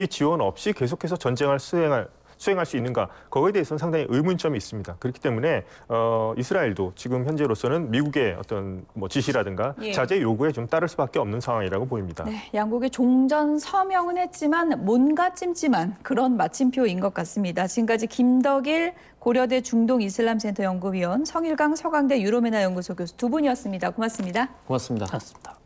이 지원 없이 계속해서 전쟁을 수행할 수 있는가, 거기에 대해서는 상당히 의문점이 있습니다. 그렇기 때문에 이스라엘도 지금 현재로서는 미국의 어떤 지시라든가 자제 요구에 좀 따를 수밖에 없는 상황이라고 보입니다. 네, 양국이 종전 서명은 했지만 뭔가 찜찜한 그런 마침표인 것 같습니다. 지금까지 김덕일 고려대 중동이슬람센터 연구위원, 성일강 서강대 유로메나 연구소 교수 두 분이었습니다. 고맙습니다. 고맙습니다.